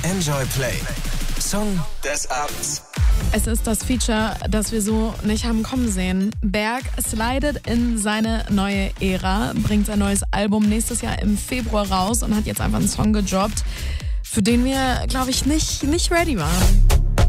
Enjoy Play. Song des Abends. Es ist das Feature, das wir so nicht haben kommen sehen. Berg slidet in seine neue Ära, bringt sein neues Album nächstes Jahr im Februar raus und hat jetzt einfach einen Song gedroppt, für den wir, glaube ich, nicht ready waren.